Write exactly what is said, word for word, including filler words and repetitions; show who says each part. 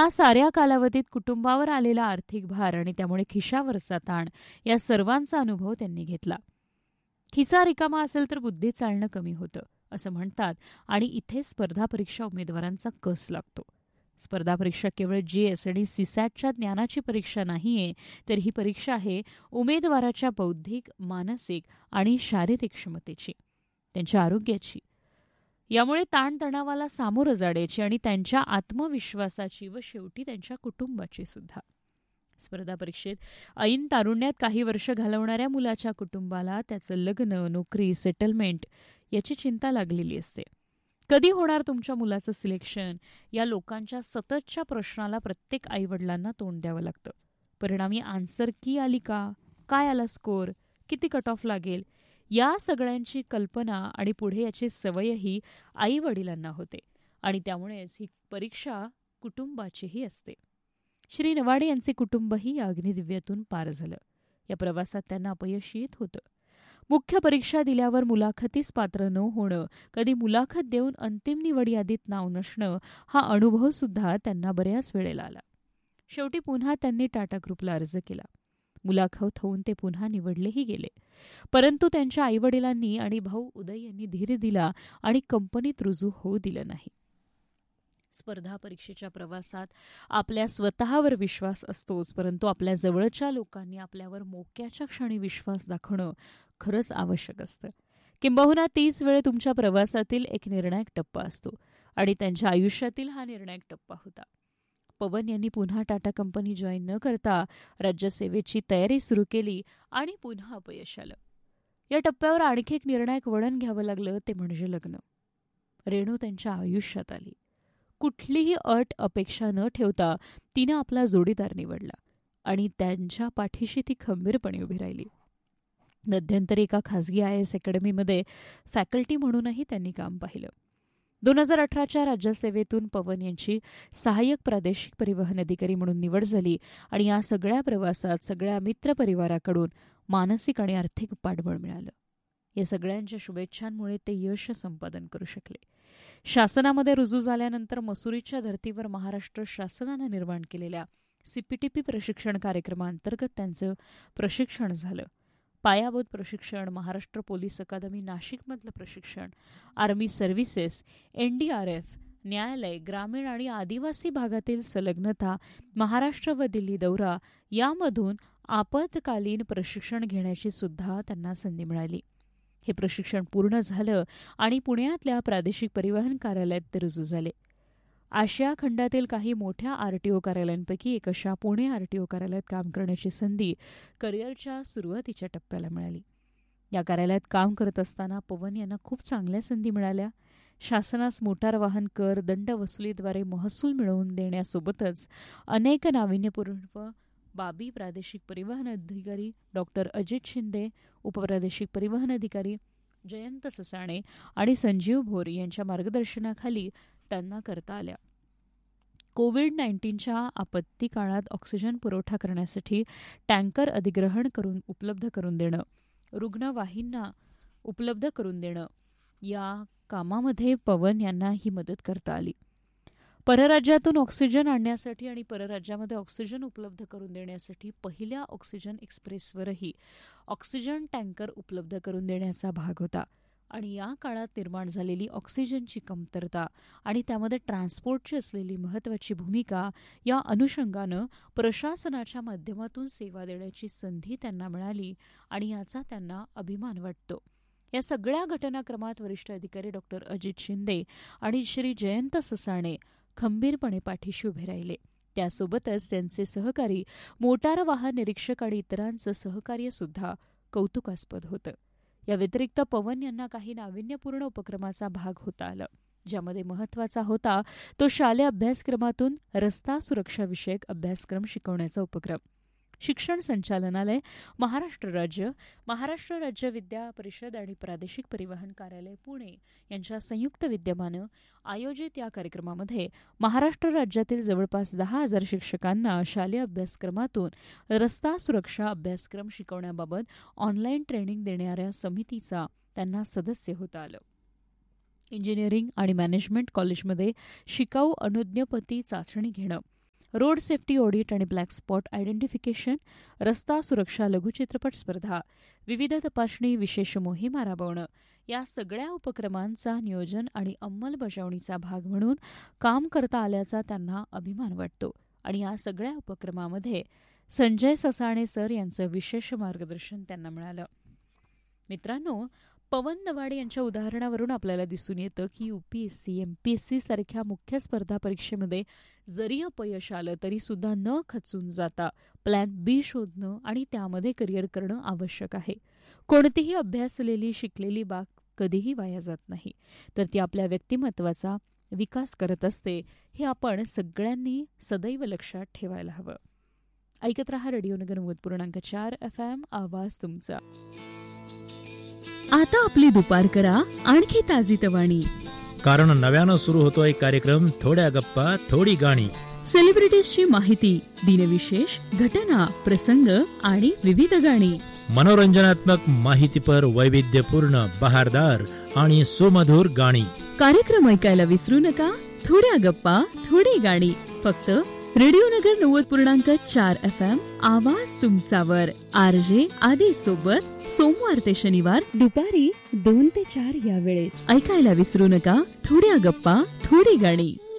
Speaker 1: या साऱ्या कालावधीत कुटुंबावर आलेला आर्थिक भार आणि त्यामुळे खिशावरचा ताण या सर्वांचा अनुभव त्यांनी घेतला. खिसा रिकामा असेल तर बुद्धीत चालणं कमी होतं असं म्हणतात आणि इथे स्पर्धा परीक्षा उमेदवारांचा कस लागतो. स्पर्धा परीक्षा केवळ जीएस आणि सीसॅटच्या ज्ञानाची परीक्षा नाहीये, तर ही परीक्षा आहे उमेदवाराच्या बौद्धिक, मानसिक आणि शारीरिक क्षमतेची, त्यांच्या आरोग्याची. यामुळे ताणतणावाला सामोरं जाण्याची आणि त्यांच्या आत्मविश्वासाची व शेवटी त्यांच्या कुटुंबाची सुद्धा. स्पर्धा परीक्षेत ऐन तारुण्यात काही वर्ष घालवणाऱ्या मुलाच्या कुटुंबाला त्याचं लग्न, नोकरी, सेटलमेंट याची चिंता लागलेली असते. कधी होणार तुमच्या मुलाचं सिलेक्शन या लोकांच्या सततच्या प्रश्नाला प्रत्येक आईवडिलांना तोंड द्यावं लागतं. परिणामी आन्सर की आली का, काय आला स्कोर, किती कट ऑफ लागेल या सगळ्यांची कल्पना आणि पुढे याची सवयही आईवडिलांना होते आणि त्यामुळेच ही परीक्षा कुटुंबाचीही असते. श्री नवाडे यांचे कुटुंबही या अग्निदिव्यातून पार झालं. या प्रवासात त्यांना अपयश येत होतं. मुख्य परीक्षा दिल्यावर मुलाखतीस पात्र न होणं, कधी मुलाखत देऊन अंतिम निवड यादीत नाव नसणं हा अनुभव सुद्धा त्यांना बऱ्याच वेळेला आला. शेवटी पुन्हा त्यांनी टाटा ग्रुपला अर्ज केला. मुलाखत होऊन ते पुन्हा निवडलेही गेले. परंतु त्यांच्या आईवडिलांनी आणि भाऊ उदय यांनी धीर दिला आणि कंपनीत रुजू होऊ दिलं नाही. स्पर्धा परीक्षेच्या प्रवासात आपल्या स्वतःवर विश्वास असतोच, परंतु आपल्या जवळच्या लोकांनी आपल्यावर मोक्याच्या क्षणी विश्वास दाखवणं खरंच आवश्यक असतं. किंबहुना तीच वेळ तुमच्या प्रवासातील एक निर्णायक टप्पा असतो आणि त्यांच्या आयुष्यातील हा निर्णायक टप्पा होता. पवन यांनी पुन्हा टाटा कंपनी जॉईन न करता राज्यसेवेची तयारी सुरू केली आणि पुन्हा अपयश आलं. या टप्प्यावर आणखी एक निर्णायक वळण घ्यावं लागलं, ते म्हणजे लग्न. रेणू त्यांच्या आयुष्यात आली. कुठलीही अट अपेक्षा न ठेवता तिनं आपला जोडीदार निवडला आणि त्यांच्या पाठीशी ती खंबीरपणे उभी राहिली. मध्यंतरी एका खासगी आय एस अकॅडमीमध्ये फॅकल्टी म्हणूनही त्यांनी काम पाहिलं. दोन हजार अठराच्या राज्यसेवेतून पवन यांची सहाय्यक प्रादेशिक परिवहन अधिकारी म्हणून निवड झाली आणि या सगळ्या प्रवासात सगळ्या मित्रपरिवाराकडून मानसिक आणि आर्थिक पाठबळ मिळालं. या सगळ्यांच्या शुभेच्छांमुळे ते यश संपादन करू शकले. शासनामध्ये रुजू झाल्यानंतर मसुरीच्या धर्तीवर महाराष्ट्र शासनानं निर्माण केलेल्या सीपीटीपी प्रशिक्षण कार्यक्रमाअंतर्गत त्यांचं प्रशिक्षण झालं. पायाभूत प्रशिक्षण, महाराष्ट्र पोलीस अकादमी नाशिकमधलं प्रशिक्षण, आर्मी सर्व्हिसेस, एनडीआरएफ, न्यायालय, ग्रामीण आणि आदिवासी भागातील संलग्नता, महाराष्ट्र व दिल्ली दौरा यामधून आपत्कालीन प्रशिक्षण घेण्याची सुद्धा त्यांना संधी मिळाली. हे प्रशिक्षण पूर्ण झालं आणि पुण्यातल्या प्रादेशिक परिवहन कार्यालयात ते रुजू झाले. आशिया खंडातील काही मोठ्या आरटीओ कार्यालयांपैकी एक अशा पुणे आरटीओ कार्यालयात काम करण्याची संधी करिअरच्या सुरुवातीच्या टप्प्याला मिळाली. या कार्यालयात काम करत असताना पवन यांना खूप चांगल्या संधी मिळाल्या. शासनास मोटार वाहन कर, दंड वसुलीद्वारे महसूल मिळवून देण्यासोबतच अनेक नाविन्यपूर्ण बाबी प्रादेशिक परिवहन अधिकारी डॉक्टर अजित शिंदे, उपप्रादेशिक परिवहन अधिकारी जयंत ससाणे आणि संजीव भोर यांच्या मार्गदर्शनाखाली त्यांना करता आल्या. कोविड नाईन्टीनच्या आपत्ती काळात ऑक्सिजन पुरवठा करण्यासाठी टँकर अधिग्रहण करून उपलब्ध करून देणं, रुग्णवाहिन्या उपलब्ध करून देणं या कामामध्ये पवन यांना ही मदत करता आली. परराज्यातून ऑक्सिजन आणण्यासाठी आणि परराज्यामध्ये ऑक्सिजन उपलब्ध करून देण्यासाठी पहिल्या ऑक्सिजन एक्सप्रेसवरही ऑक्सिजन टँकर उपलब्ध करून देण्याचा भाग होता आणि या काळात निर्माण झालेली ऑक्सिजनची कमतरता आणि त्यामध्ये ट्रान्सपोर्टची असलेली महत्त्वाची भूमिका या अनुषंगानं प्रशासनाच्या माध्यमातून सेवा देण्याची संधी त्यांना मिळाली आणि याचा त्यांना अभिमान वाटतो. या सगळ्या घटनाक्रमात वरिष्ठ अधिकारी डॉक्टर अजित शिंदे आणि श्री जयंत ससाणे खंबीरपणे पाठीशी उभे राहिले. त्यासोबतच त्यांचे सहकारी मोटार वाहन निरीक्षक आणि इतरांचं सहकार्य सुद्धा कौतुकास्पद होतं. या व्यतिरिक्त पवन यांना काही नाविन्यपूर्ण उपक्रमाचा भाग होता आला, ज्यामध्ये महत्त्वाचा होता तो शालेय अभ्यासक्रमातून रस्ता सुरक्षाविषयक अभ्यासक्रम शिकवण्याचा उपक्रम. शिक्षण संचालनालय, महाराष्ट्र राज्य, महाराष्ट्र राज्य विद्या परिषद आणि प्रादेशिक परिवहन कार्यालय पुणे यांच्या संयुक्त विद्यमानं आयोजित या कार्यक्रमामध्ये महाराष्ट्र राज्यातील जवळपास दहा हजार शिक्षकांना शालेय अभ्यासक्रमातून रस्ता सुरक्षा अभ्यासक्रम शिकवण्याबाबत ऑनलाईन ट्रेनिंग देणाऱ्या समितीचा त्यांना सदस्य होता आलं. इंजिनिअरिंग आणि मॅनेजमेंट कॉलेजमध्ये शिकाऊ अनुज्ञपती चाचणी घेणं, रोड सेफ्टी ऑडिट आणि ब्लॅक स्पॉट आयडेंटिफिकेशन, रस्ता सुरक्षा लघुचित्रपट स्पर्धा, विविध तपासणी विशेष मोहिमा राबवणं या सगळ्या उपक्रमांचा नियोजन आणि अंमलबजावणीचा भाग म्हणून काम करता आल्याचा त्यांना अभिमान वाटतो. आणि या सगळ्या उपक्रमामध्ये संजय ससाणे सर यांचं विशेष मार्गदर्शन त्यांना मिळालं. मित्रांनो, पवन नवाडे यांच्या उदाहरणावरून आपल्याला दिसून येतं की यूपीएससी एमपीएससी सारख्या मुख्य स्पर्धा परीक्षेमध्ये जरी अपयश आलं तरी सुद्धा न खचून जाता प्लॅन बी शोधणं आणि त्यामध्ये करिअर करणं आवश्यक आहे. कोणतीही अभ्यासलेली शिकलेली बाग कधीही वाया जात नाही, तर ती आपल्या व्यक्तिमत्वाचा विकास करत असते. हे आपण सगळ्यांनी सदैव लक्षात ठेवायला हवं. ऐकत रहा रेडिओ नगर नव्वद पूर्णांक चार एफ एम, आवाज तुमचा. आता आपली दुपार करा आणखी ताजीतवाणी,
Speaker 2: कारण नव्यानं सुरू होतोय कार्यक्रम थोड्या गप्पा थोडी गाणी.
Speaker 1: सेलिब्रिटीजची माहिती, दिनविशेष, घटना, प्रसंग आणि विविध गाणी.
Speaker 2: मनोरंजनात्मक माहितीपर वैविध्यपूर्ण, बहारदार आणि सुमधुर गाणी.
Speaker 1: कार्यक्रम ऐकायला विसरू नका. थोड्या गप्पा थोडी गाणी, फक्त रेडिओ नगर नव्वद पूर्णांक चार एफ एम, आवाज तुमचावर. आरजे आदी सोबत सोमवार ते शनिवार दुपारी दोन ते चार या वेळेत ऐकायला विसरू नका. थोड्या गप्पा थोडी गाणी.